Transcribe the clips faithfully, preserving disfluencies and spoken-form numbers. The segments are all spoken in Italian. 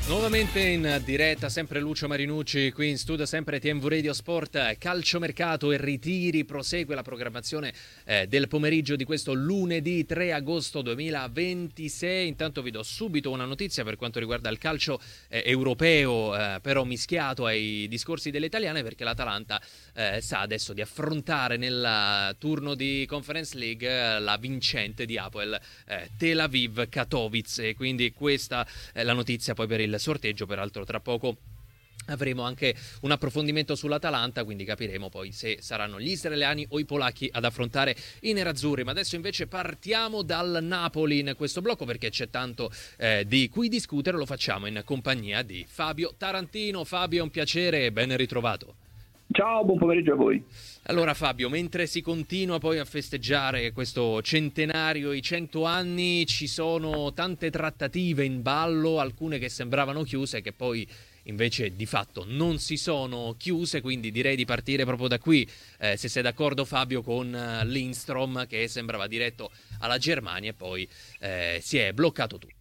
Nuovamente in diretta, sempre Lucio Marinucci qui in studio, sempre T M V Radio Sport, calciomercato e ritiri, prosegue la programmazione eh, del pomeriggio di questo lunedì tre agosto duemilaventisei. Intanto vi do subito una notizia per quanto riguarda il calcio eh, europeo, eh, però mischiato ai discorsi delle italiane, perché l'Atalanta eh, sa adesso di affrontare nel turno di Conference League eh, la vincente di Apoel eh, Tel Aviv Katowice, e quindi questa è la notizia poi per il sorteggio. Peraltro tra poco avremo anche un approfondimento sull'Atalanta, quindi capiremo poi se saranno gli israeliani o i polacchi ad affrontare i nerazzurri. Ma adesso invece partiamo dal Napoli in questo blocco, perché c'è tanto eh, di cui discutere. Lo facciamo in compagnia di Fabio Tarantino. Fabio, è un piacere, ben ritrovato. Ciao, buon pomeriggio a voi. Allora Fabio, mentre si continua poi a festeggiare questo centenario, i cento anni, ci sono tante trattative in ballo, alcune che sembravano chiuse, che poi invece di fatto non si sono chiuse, quindi direi di partire proprio da qui, eh, se sei d'accordo Fabio, con uh, Lindstrom, che sembrava diretto alla Germania e poi eh, si è bloccato tutto.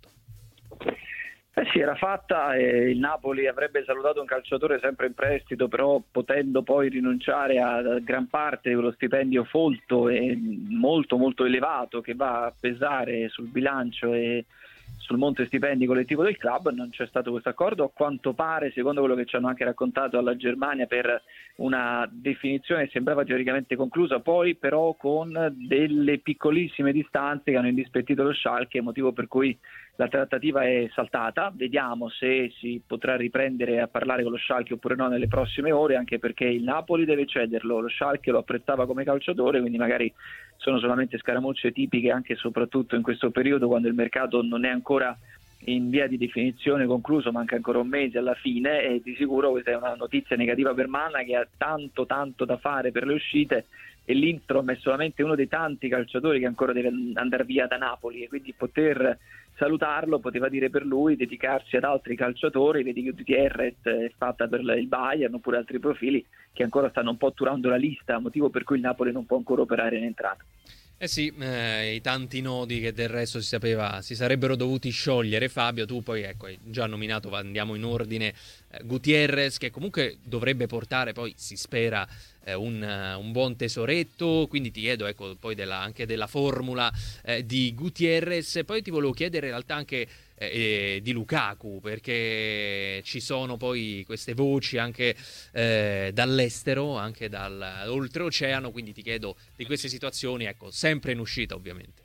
Eh sì, era fatta e il Napoli avrebbe salutato un calciatore sempre in prestito, però potendo poi rinunciare a gran parte di quello stipendio folto e molto molto elevato che va a pesare sul bilancio e sul monte stipendi collettivo del club, non c'è stato questo accordo, a quanto pare, secondo quello che ci hanno anche raccontato alla Germania, per una definizione che sembrava teoricamente conclusa, poi però con delle piccolissime distanze che hanno indispettito lo Schalke, motivo per cui la trattativa è saltata. Vediamo se si potrà riprendere a parlare con lo Schalke oppure no nelle prossime ore, anche perché il Napoli deve cederlo, lo Schalke lo apprezzava come calciatore, quindi magari sono solamente scaramucce tipiche anche e soprattutto in questo periodo, quando il mercato non è ancora in via di definizione concluso, manca ancora un mese alla fine, e di sicuro questa è una notizia negativa per Manna, che ha tanto tanto da fare per le uscite, e Lindstrom è solamente uno dei tanti calciatori che ancora deve andare via da Napoli, e quindi poter salutarlo poteva dire per lui dedicarsi ad altri calciatori. Vedi che Gutierrez è fatta per il Bayern, oppure altri profili che ancora stanno un po' turando la lista, motivo per cui il Napoli non può ancora operare in entrata. Eh sì, eh, i tanti nodi che del resto si sapeva si sarebbero dovuti sciogliere. Fabio, tu poi ecco, hai già nominato, andiamo in ordine, eh, Gutierrez, che comunque dovrebbe portare poi, si spera, eh, un, un buon tesoretto, quindi ti chiedo ecco poi della, anche della formula eh, di Gutierrez. Poi ti volevo chiedere in realtà anche eh, di Lukaku, perché ci sono poi queste voci anche eh, dall'estero, anche dall'oltreoceano, quindi ti chiedo di queste situazioni, ecco, sempre in uscita ovviamente.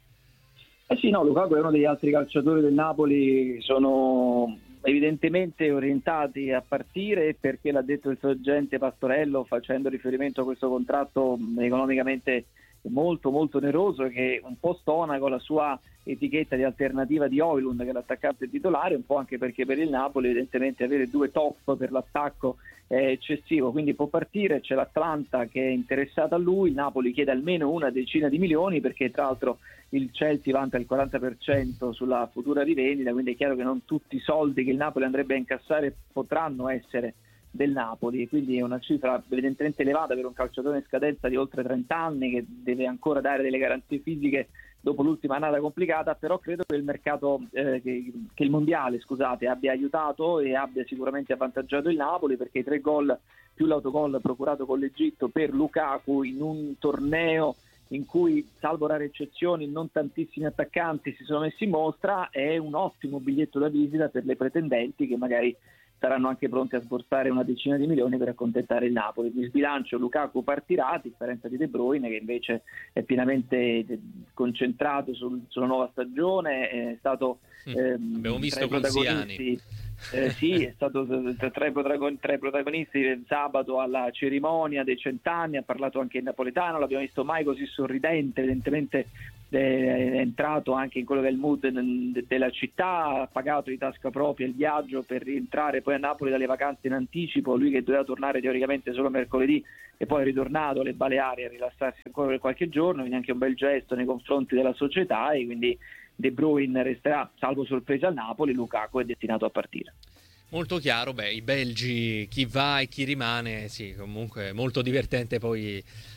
Eh sì, no, Lukaku è uno degli altri calciatori del Napoli, sono evidentemente orientati a partire, perché l'ha detto il suo agente Pastorello, facendo riferimento a questo contratto economicamente molto molto oneroso, che un po' stona con la sua etichetta di alternativa di Højlund, che è l'attaccante titolare, un po' anche perché per il Napoli evidentemente avere due top per l'attacco è eccessivo, quindi può partire. C'è l'Atlanta che è interessata a lui, il Napoli chiede almeno una decina di milioni, perché tra l'altro il Chelsea vanta il quaranta per cento sulla futura rivendita, quindi è chiaro che non tutti i soldi che il Napoli andrebbe a incassare potranno essere del Napoli, quindi è una cifra evidentemente elevata per un calciatore in scadenza di oltre trenta anni, che deve ancora dare delle garanzie fisiche dopo l'ultima annata complicata. Però credo che il mercato eh, che, che il mondiale scusate abbia aiutato e abbia sicuramente avvantaggiato il Napoli, perché i tre gol più l'autogol procurato con l'Egitto per Lukaku in un torneo in cui, salvo rare eccezioni, non tantissimi attaccanti si sono messi in mostra, è un ottimo biglietto da visita per le pretendenti, che magari saranno anche pronti a sborsare una decina di milioni per accontentare il Napoli. Di sbilancio Lukaku partirà, a differenza di De Bruyne, che invece è pienamente concentrato sul, sulla nuova stagione, è stato ehm, abbiamo visto tra i protagonisti. Eh, sì, è stato tra i, protagon- tra i protagonisti sabato alla cerimonia dei cent'anni, ha parlato anche in napoletano, l'abbiamo visto mai così sorridente, evidentemente è entrato anche in quello che è il mood della città, ha pagato di tasca propria il viaggio per rientrare poi a Napoli dalle vacanze in anticipo, lui che doveva tornare teoricamente solo mercoledì e poi è ritornato alle Baleari a rilassarsi ancora per qualche giorno, quindi anche un bel gesto nei confronti della società, e quindi De Bruyne resterà, salvo sorpresa, al Napoli. Lukaku è destinato a partire. Molto chiaro, beh, i belgi, chi va e chi rimane, sì, comunque molto divertente poi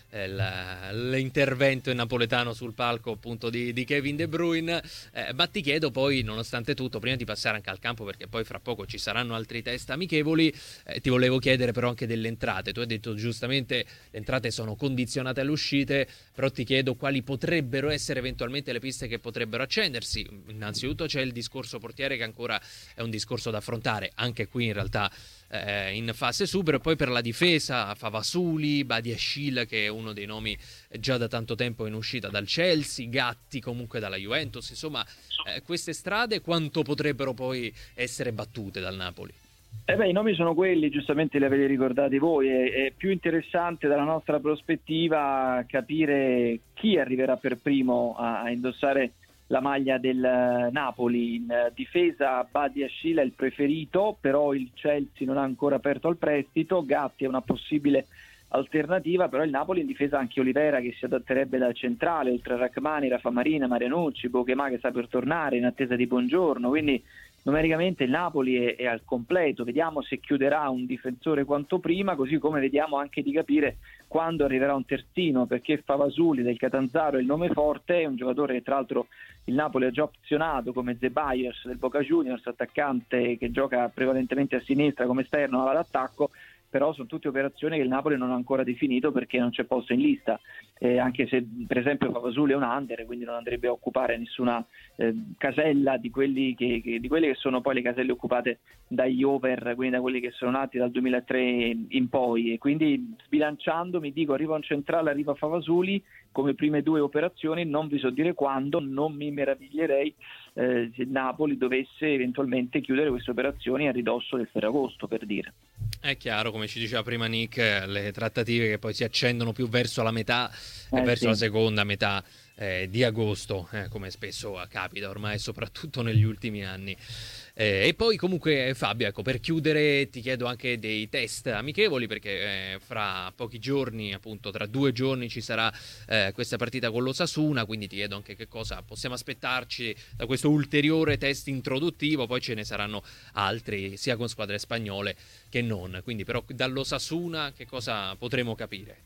eh, la, l'intervento in napoletano sul palco appunto di, di Kevin De Bruyne, eh, ma ti chiedo poi, nonostante tutto, prima di passare anche al campo, perché poi fra poco ci saranno altri test amichevoli, eh, ti volevo chiedere però anche delle entrate. Tu hai detto giustamente le entrate sono condizionate alle uscite, però ti chiedo quali potrebbero essere eventualmente le piste che potrebbero accendersi. Innanzitutto c'è il discorso portiere, che ancora è un discorso da affrontare, anche qui in realtà eh, in fase super. Poi per la difesa Favasuli, Badiashile, che è uno dei nomi già da tanto tempo in uscita dal Chelsea, Gatti comunque dalla Juventus, insomma eh, queste strade quanto potrebbero poi essere battute dal Napoli? Eh beh, i nomi sono quelli, giustamente li avete ricordati voi. È, è più interessante dalla nostra prospettiva capire chi arriverà per primo a, a indossare la maglia del Napoli. In difesa Badiashile è il preferito, però il Chelsea non ha ancora aperto al prestito. Gatti è una possibile alternativa, però il Napoli in difesa anche Olivera, che si adatterebbe da centrale, oltre a Rachmani, Rafa Marina, Marianucci, Bochemà che sta per tornare in attesa di Buongiorno, quindi numericamente il Napoli è, è al completo. Vediamo se chiuderà un difensore quanto prima, così come vediamo anche di capire quando arriverà un terzino, perché Favasuli del Catanzaro è il nome forte, è un giocatore che tra l'altro il Napoli ha già opzionato come Zeballos del Boca Juniors, attaccante che gioca prevalentemente a sinistra come esterno all'attacco, però sono tutte operazioni che il Napoli non ha ancora definito perché non c'è posto in lista, eh, anche se per esempio Favasuli è un under, quindi non andrebbe a occupare nessuna eh, casella di quelli che, che, di quelle che sono poi le caselle occupate dagli over, quindi da quelli che sono nati dal duemilatré in poi, e quindi sbilanciando mi dico arriva un centrale, arriva Favasuli come prime due operazioni, non vi so dire quando, non mi meraviglierei eh, se Napoli dovesse eventualmente chiudere queste operazioni a ridosso del Ferragosto, per dire. È chiaro, come ci diceva prima Nick, le trattative che poi si accendono più verso la metà e eh, verso sì. la seconda metà eh, di agosto, eh, come spesso capita ormai, soprattutto negli ultimi anni. Eh, e poi comunque Fabio, ecco, per chiudere ti chiedo anche dei test amichevoli, perché eh, fra pochi giorni, appunto tra due giorni ci sarà eh, questa partita con l'Osasuna, quindi ti chiedo anche che cosa possiamo aspettarci da questo ulteriore test introduttivo. Poi ce ne saranno altri sia con squadre spagnole che non, quindi però dall'Osasuna che cosa potremo capire?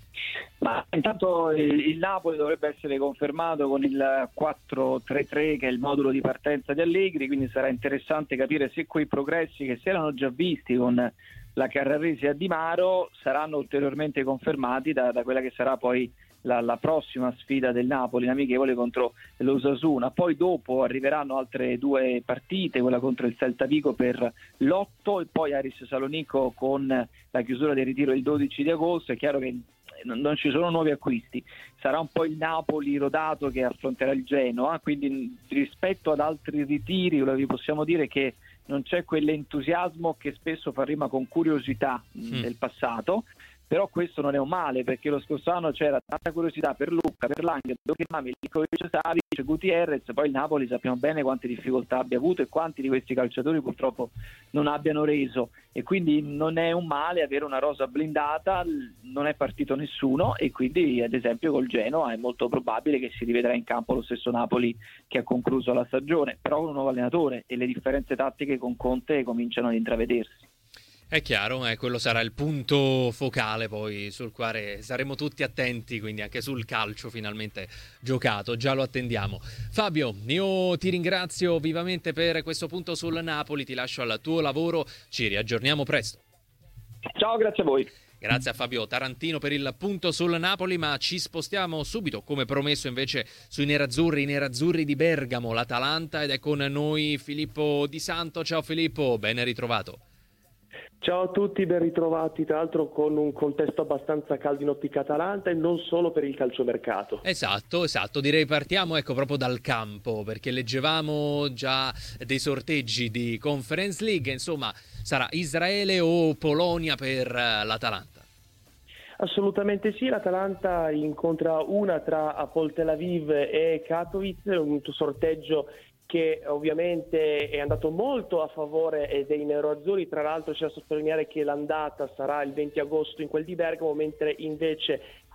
Ma intanto il, il Napoli dovrebbe essere confermato con il quattro tre tre, che è il modulo di partenza di Allegri, quindi sarà interessante capire se quei progressi che si erano già visti con la Carraresi a Di Maro saranno ulteriormente confermati da, da quella che sarà poi la, la prossima sfida del Napoli in amichevole contro l'Osasuna. Poi dopo arriveranno altre due partite, quella contro il Celta Vigo per l'otto e poi Aris Salonico con la chiusura del ritiro il dodici di agosto. È chiaro che non ci sono nuovi acquisti, sarà un po' il Napoli rodato che affronterà il Genoa, quindi rispetto ad altri ritiri vi possiamo dire che non c'è quell'entusiasmo che spesso fa rima con curiosità mm. del passato, però questo non è un male, perché lo scorso anno c'era tanta curiosità per Lucca, per Langhe, Milinkovic, Savic, Gutierrez, poi il Napoli sappiamo bene quante difficoltà abbia avuto e quanti di questi calciatori purtroppo non abbiano reso, e quindi non è un male avere una rosa blindata, non è partito nessuno e quindi ad esempio col Genoa è molto probabile che si rivedrà in campo lo stesso Napoli che ha concluso la stagione, però con un nuovo allenatore, e le differenze tattiche con Conte cominciano ad intravedersi. È chiaro, eh, quello sarà il punto focale poi sul quale saremo tutti attenti, quindi anche sul calcio finalmente giocato, già lo attendiamo. Fabio, io ti ringrazio vivamente per questo punto sul Napoli, ti lascio al tuo lavoro, ci riaggiorniamo presto. Ciao, grazie a voi. Grazie a Fabio Tarantino per il punto sul Napoli, ma ci spostiamo subito, come promesso invece, sui nerazzurri, i nerazzurri di Bergamo, l'Atalanta, ed è con noi Filippo Di Santo. Ciao Filippo, ben ritrovato. Ciao a tutti, ben ritrovati, tra l'altro con un contesto abbastanza caldo in ottica Atalanta e non solo per il calciomercato. Esatto, esatto, direi partiamo ecco proprio dal campo, perché leggevamo già dei sorteggi di Conference League, insomma sarà Israele o Polonia per l'Atalanta? Assolutamente sì, l'Atalanta incontra una tra Apol Tel Aviv e Katowice, un sorteggio che ovviamente è andato molto a favore dei neroazzurri. Tra l'altro c'è da sottolineare che l'andata sarà il venti agosto in quel di Bergamo, mentre invece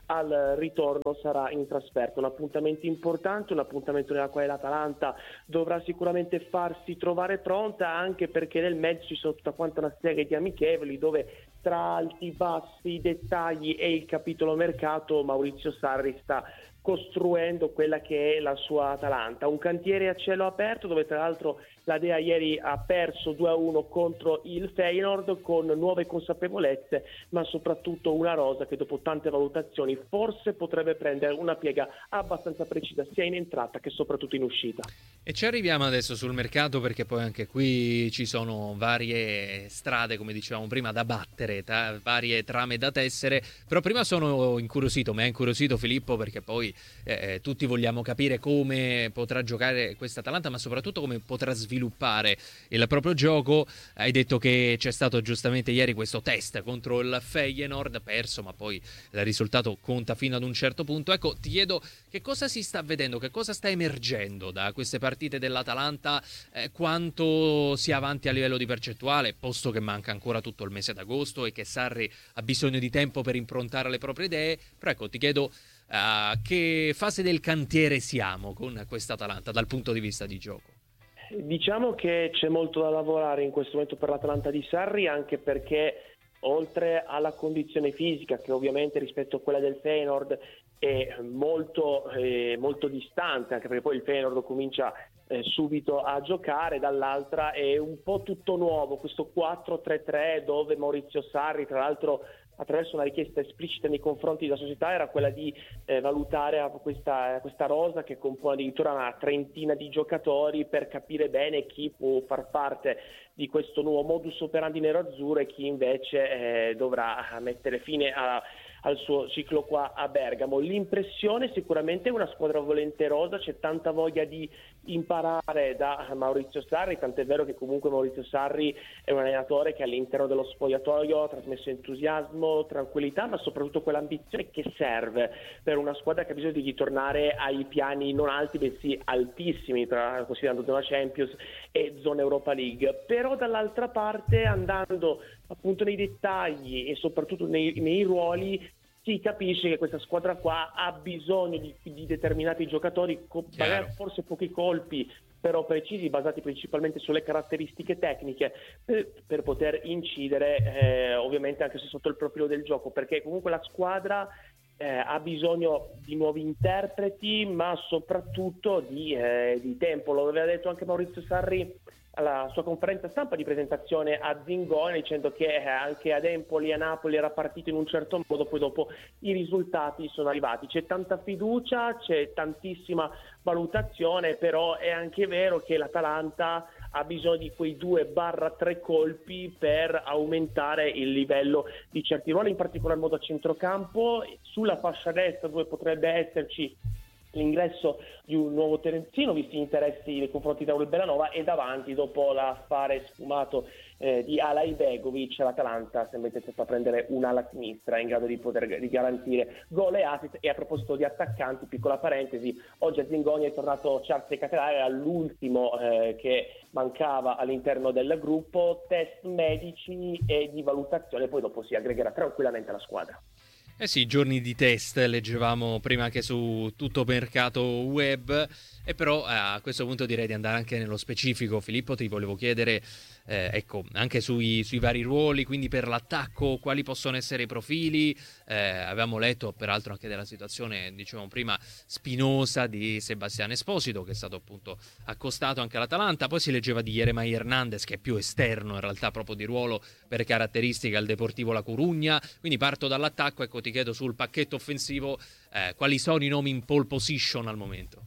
al ritorno sarà in trasferta. Un appuntamento importante, un appuntamento nella quale l'Atalanta dovrà sicuramente farsi trovare pronta, anche perché nel mezzo ci sono tutta quanta una serie di amichevoli dove tra alti, bassi, dettagli e il capitolo mercato Maurizio Sarri sta costruendo quella che è la sua Atalanta, un cantiere a cielo aperto dove tra l'altro la Dea ieri ha perso due a uno contro il Feyenoord con nuove consapevolezze, ma soprattutto una rosa che dopo tante valutazioni forse potrebbe prendere una piega abbastanza precisa sia in entrata che soprattutto in uscita. E ci arriviamo adesso sul mercato, perché poi anche qui ci sono varie strade, come dicevamo prima, da battere, ta- varie trame da tessere, però prima sono incuriosito, mi ha incuriosito Filippo, perché poi eh, tutti vogliamo capire come potrà giocare questa Atalanta, ma soprattutto come potrà sviluppare il proprio gioco. Hai detto che c'è stato giustamente ieri questo test contro il Feyenoord, perso, ma poi il risultato conta fino ad un certo punto. Ecco, ti chiedo che cosa si sta vedendo, che cosa sta emergendo da queste partite dell'Atalanta, eh, quanto sia avanti a livello di percentuale, posto che manca ancora tutto il mese d'agosto e che Sarri ha bisogno di tempo per improntare le proprie idee. Però ecco, ti chiedo uh, che fase del cantiere siamo con questa Atalanta dal punto di vista di gioco. Diciamo che c'è molto da lavorare in questo momento per l'Atalanta di Sarri, anche perché oltre alla condizione fisica, che ovviamente rispetto a quella del Feyenoord è molto, eh, molto distante, anche perché poi il Feyenoord comincia eh, subito a giocare, dall'altra è un po' tutto nuovo questo quattro tre tre dove Maurizio Sarri, tra l'altro attraverso una richiesta esplicita nei confronti della società, era quella di eh, valutare questa, questa rosa che compone addirittura una trentina di giocatori per capire bene chi può far parte di questo nuovo modus operandi nero-azzurro e chi invece eh, dovrà mettere fine a, al suo ciclo qua a Bergamo. L'impressione sicuramente è una squadra volenterosa, c'è tanta voglia di imparare da Maurizio Sarri, tant'è vero che comunque Maurizio Sarri è un allenatore che all'interno dello spogliatoio ha trasmesso entusiasmo, tranquillità, ma soprattutto quell'ambizione che serve per una squadra che ha bisogno di ritornare ai piani non alti bensì altissimi, tra, considerando zona Champions e zona Europa League. Però dall'altra parte, andando appunto nei dettagli e soprattutto nei, nei ruoli, si capisce che questa squadra qua ha bisogno di, di determinati giocatori, co- magari forse pochi colpi, però precisi, basati principalmente sulle caratteristiche tecniche, per, per poter incidere eh, ovviamente anche se sotto il profilo del gioco, perché comunque la squadra eh, ha bisogno di nuovi interpreti, ma soprattutto di, eh, di tempo. Lo aveva detto anche Maurizio Sarri alla sua conferenza stampa di presentazione a Zingonia, dicendo che anche ad Empoli e a Napoli era partito in un certo modo, poi dopo i risultati sono arrivati. C'è tanta fiducia, c'è tantissima valutazione, però è anche vero che l'Atalanta ha bisogno di quei due barra tre colpi per aumentare il livello di certi ruoli, in particolar modo a centrocampo, sulla fascia destra dove potrebbe esserci l'ingresso di un nuovo terenzino, visti gli interessi nei confronti di Raul Bellanova, e davanti, dopo l'affare sfumato eh, di Alay Begovic, l'Atalanta sembra intenzionata a prendere un'ala sinistra in grado di poter di garantire gol e assist. E a proposito di attaccanti, piccola parentesi, oggi a Zingonia è tornato Charles Caterare, era l'ultimo eh, che mancava all'interno del gruppo, test medici e di valutazione, poi dopo si aggregherà tranquillamente alla squadra. Eh sì, giorni di test, leggevamo prima anche su tutto mercato web, e però a questo punto direi di andare anche nello specifico. Filippo, ti volevo chiedere, eh, ecco, anche sui, sui vari ruoli, quindi per l'attacco, quali possono essere i profili? Eh, avevamo letto peraltro anche della situazione, dicevamo prima, spinosa di Sebastián Esposito, che è stato appunto accostato anche all'Atalanta. Poi si leggeva di Jeremai Hernandez, che è più esterno in realtà proprio di ruolo per caratteristiche al Deportivo La Corugna. Quindi parto dall'attacco, ecco, ti chiedo sul pacchetto offensivo eh, quali sono i nomi in pole position al momento.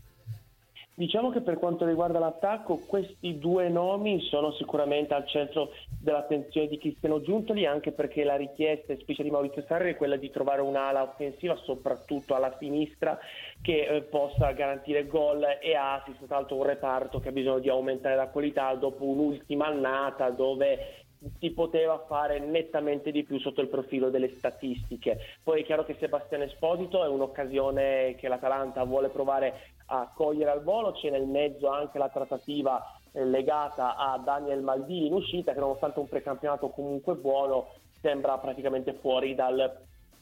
Diciamo che per quanto riguarda l'attacco, questi due nomi sono sicuramente al centro dell'attenzione di Cristiano Giuntoli, anche perché la richiesta esplicita di Maurizio Sarri è quella di trovare un'ala offensiva, soprattutto alla sinistra, che eh, possa garantire gol e assist. Tra l'altro un reparto che ha bisogno di aumentare la qualità dopo un'ultima annata dove si poteva fare nettamente di più sotto il profilo delle statistiche. Poi è chiaro che Sebastián Esposito è un'occasione che l'Atalanta vuole provare a cogliere al volo. C'è nel mezzo anche la trattativa eh, legata a Daniel Maldini in uscita, che nonostante un precampionato comunque buono sembra praticamente fuori dal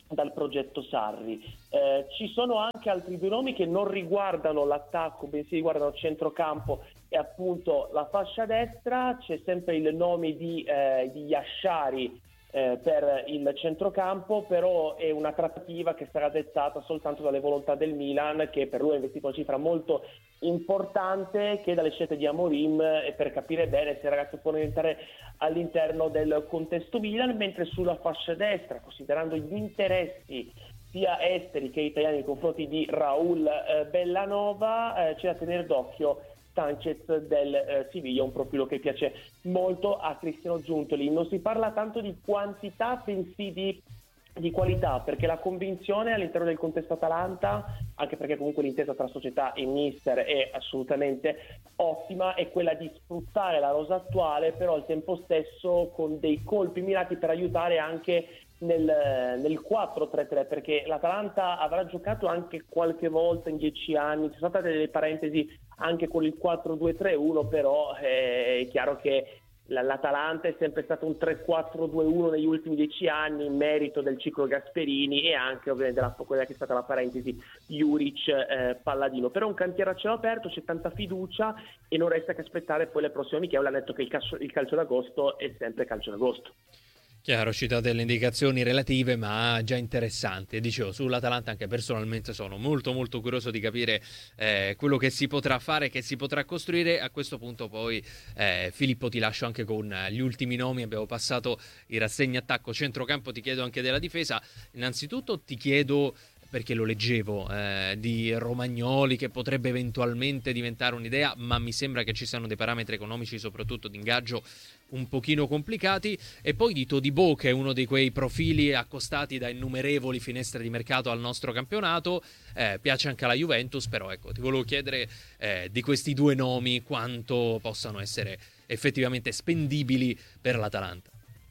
dal progetto Sarri. Eh, ci sono anche altri due nomi che non riguardano l'attacco, bensì riguardano il centrocampo e appunto la fascia destra. C'è sempre il nome di, eh, di Yashari eh, per il centrocampo, però è una trattativa che sarà dettata soltanto dalle volontà del Milan, che per lui ha investito una cifra molto importante, che dalle scelte di Amorim, e per capire bene se il ragazzo può rientrare all'interno del contesto Milan. Mentre sulla fascia destra, considerando gli interessi sia esteri che italiani nei confronti di Raul eh, Bellanova, eh, c'è da tenere d'occhio Sanchez del eh, Siviglia, un profilo che piace molto a Cristiano Giuntoli. Non si parla tanto di quantità, bensì di di qualità, perché la convinzione all'interno del contesto Atalanta, anche perché comunque l'intesa tra società e mister è assolutamente ottima, è quella di sfruttare la rosa attuale, però al tempo stesso con dei colpi mirati per aiutare anche nel, nel quattro tre tre, perché l'Atalanta avrà giocato anche qualche volta in dieci anni, ci sono state delle parentesi anche con il quattro due tre uno, però è chiaro che l'Atalanta è sempre stato un tre quattro due uno negli ultimi dieci anni, in merito del ciclo Gasperini e anche ovviamente della, quella che è stata la parentesi Juric eh, Palladino. Però un cantiere a cielo aperto, c'è tanta fiducia e non resta che aspettare poi le prossime. Michele ha detto che il calcio, il calcio d'agosto è sempre calcio d'agosto. Chiaro, ci dà delle indicazioni relative ma già interessanti. Dicevo, sull'Atalanta anche personalmente sono molto molto curioso di capire eh, quello che si potrà fare, che si potrà costruire. A questo punto poi eh, Filippo ti lascio anche con gli ultimi nomi, abbiamo passato i rassegni attacco centrocampo, ti chiedo anche della difesa. Innanzitutto ti chiedo, perché lo leggevo, eh, di Romagnoli che potrebbe eventualmente diventare un'idea, ma mi sembra che ci siano dei parametri economici, soprattutto di ingaggio, un pochino complicati, e poi di Todibo, che è uno di quei profili accostati da innumerevoli finestre di mercato al nostro campionato, eh, piace anche alla Juventus, però ecco, ti volevo chiedere eh, di questi due nomi quanto possano essere effettivamente spendibili per l'Atalanta.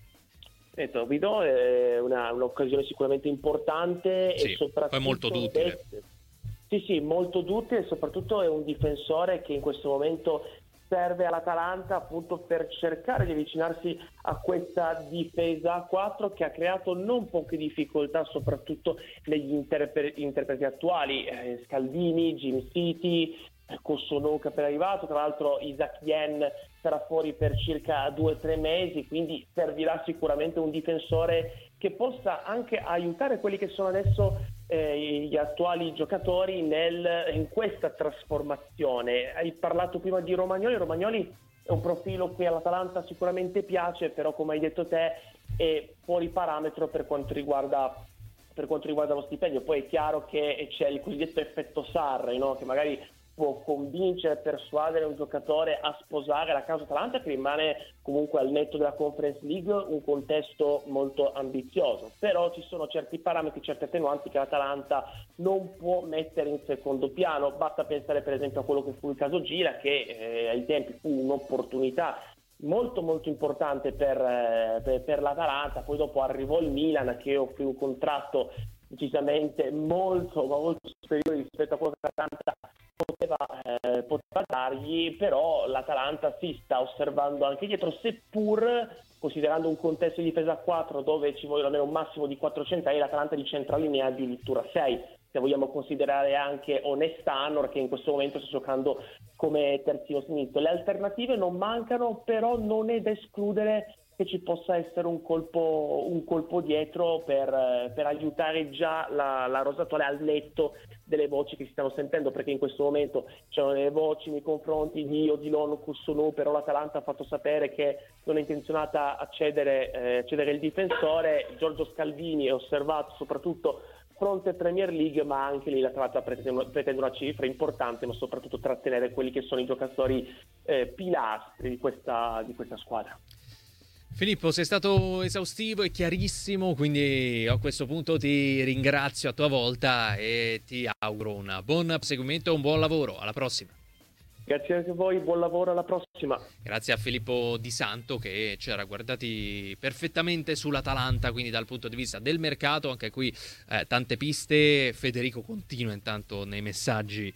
Eh, Todibo è una, un'occasione sicuramente importante, sì, e soprattutto è molto duttile. Sì, sì, molto duttile, e soprattutto è un difensore che in questo momento serve all'Atalanta appunto per cercare di avvicinarsi a questa difesa a quattro che ha creato non poche difficoltà soprattutto negli interpre- interpreti attuali, eh, Scalvini, Jim City, Cossonò che è appena arrivato, tra l'altro Isaac Yen sarà fuori per circa due o tre mesi, quindi servirà sicuramente un difensore che possa anche aiutare quelli che sono adesso eh, gli attuali giocatori nel, in questa trasformazione. Hai parlato prima di Romagnoli. Romagnoli è un profilo che all'Atalanta sicuramente piace, però come hai detto te è fuori parametro per quanto riguarda per quanto riguarda lo stipendio. Poi è chiaro che c'è il cosiddetto effetto Sarri, no? Che magari può convincere, persuadere un giocatore a sposare la causa Atalanta, che rimane comunque al netto della Conference League un contesto molto ambizioso. Però ci sono certi parametri, certe attenuanti che l'Atalanta non può mettere in secondo piano. Basta pensare per esempio a quello che fu il caso Gira, che eh, ai tempi fu un'opportunità molto molto importante per, eh, per, per l'Atalanta. Poi dopo arrivò il Milan che offrì un contratto decisamente molto ma molto superiore rispetto a quello che l'Atalanta poteva, eh, poteva dargli, però l'Atalanta si sta osservando anche dietro, seppur considerando un contesto di difesa a quattro dove ci vogliono almeno un massimo di quattrocento, e l'Atalanta di centrali ne ha addirittura sei, se vogliamo considerare anche Onestanor che in questo momento sta giocando come terzino sinistro. Le alternative non mancano, però non è da escludere che ci possa essere un colpo, un colpo dietro per, per aiutare già la, la rosa attuale, al netto delle voci che si stanno sentendo, perché in questo momento c'erano delle voci nei confronti di Odilon Cossonù, però l'Atalanta ha fatto sapere che non è intenzionata a cedere, eh, cedere il difensore. Giorgio Scalvini è osservato soprattutto fronte Premier League, ma anche lì l'Atalanta pretende, pretende una cifra importante, ma soprattutto trattenere quelli che sono i giocatori eh, pilastri di questa, di questa squadra. Filippo, sei stato esaustivo e chiarissimo, quindi a questo punto ti ringrazio a tua volta e ti auguro un buon proseguimento e un buon lavoro. Alla prossima. Grazie anche a voi, buon lavoro, alla prossima. Grazie a Filippo Di Santo che ci era guardati perfettamente sull'Atalanta, quindi dal punto di vista del mercato, anche qui eh, tante piste. Federico continua intanto nei messaggi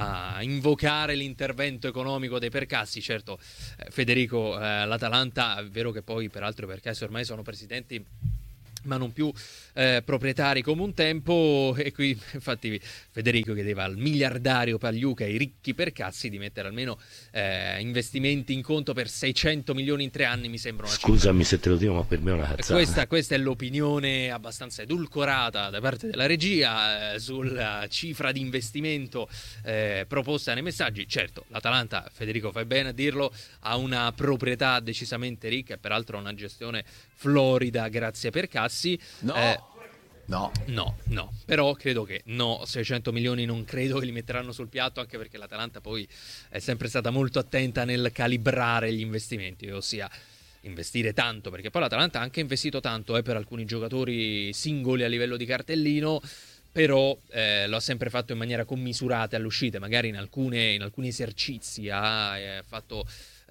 a invocare l'intervento economico dei Percassi. Certo, eh, Federico, eh, l'Atalanta, è vero che poi peraltro i Percassi ormai sono presidenti ma non più eh, proprietari come un tempo, e qui infatti Federico chiedeva al miliardario Pagliuca e ai ricchi Percassi di mettere almeno eh, investimenti in conto per seicento milioni in tre anni, mi sembra una Scusami cifra. Se te lo dico, ma per me è una cazzata. Questa, questa è l'opinione abbastanza edulcorata da parte della regia eh, sulla cifra di investimento eh, proposta nei messaggi. Certo, l'Atalanta, Federico fai bene a dirlo, ha una proprietà decisamente ricca e peraltro una gestione florida grazie a Percassi. No, eh, no, no, no, però credo che no, seicento milioni non credo che li metteranno sul piatto, anche perché l'Atalanta poi è sempre stata molto attenta nel calibrare gli investimenti, ossia investire tanto, perché poi l'Atalanta ha anche investito tanto eh, per alcuni giocatori singoli a livello di cartellino, però eh, lo ha sempre fatto in maniera commisurata alle uscite, magari in, alcune, in alcuni esercizi ha eh, fatto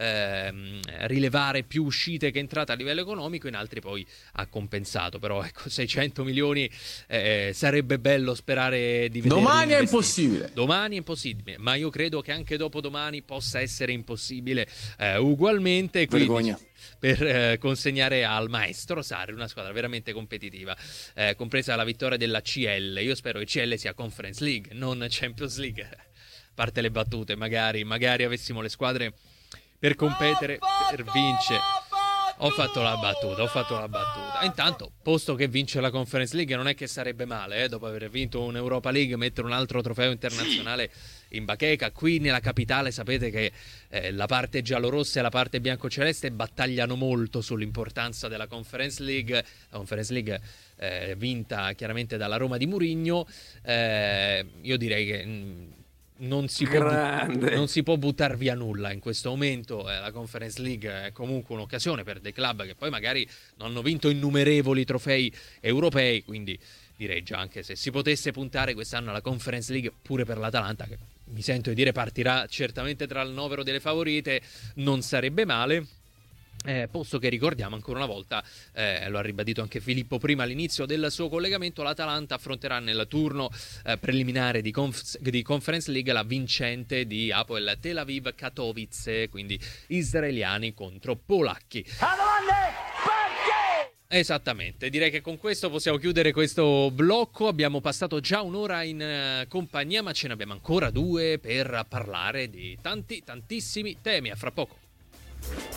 eh, rilevare più uscite che entrate a livello economico, in altri poi ha compensato, però ecco, seicento milioni eh, sarebbe bello sperare di vedere. Domani è impossibile. Domani è impossibile, ma io credo che anche dopodomani possa essere impossibile eh, ugualmente, quindi Vergogna. per eh, consegnare al maestro Sarri una squadra veramente competitiva, eh, compresa la vittoria della C L. Io spero che C L sia Conference League, non Champions League. A parte le battute, magari, magari avessimo le squadre per competere, per vincere. Ho fatto la battuta, ho fatto la battuta. Intanto, posto che vince la Conference League, non è che sarebbe male, eh, dopo aver vinto un'Europa League, mettere un altro trofeo internazionale in bacheca. Qui nella capitale sapete che eh, la parte giallorossa e la parte biancoceleste battagliano molto sull'importanza della Conference League. La Conference League eh, vinta chiaramente dalla Roma di Mourinho. Eh, io direi che mh, non si può, non si può buttare via nulla in questo momento. eh, la Conference League è comunque un'occasione per dei club che poi magari non hanno vinto innumerevoli trofei europei, quindi direi già, anche se si potesse puntare quest'anno alla Conference League pure per l'Atalanta, che mi sento di dire partirà certamente tra il novero delle favorite, non sarebbe male. Eh, posto che ricordiamo ancora una volta, eh, lo ha ribadito anche Filippo prima all'inizio del suo collegamento, l'Atalanta affronterà nel turno eh, preliminare di, conf- di Conference League la vincente di Hapoel Tel Aviv Katowice, quindi israeliani contro polacchi. Esattamente, direi che con questo possiamo chiudere questo blocco. Abbiamo passato già un'ora in uh, compagnia, ma ce ne abbiamo ancora due per parlare di tanti, tantissimi temi. A fra poco.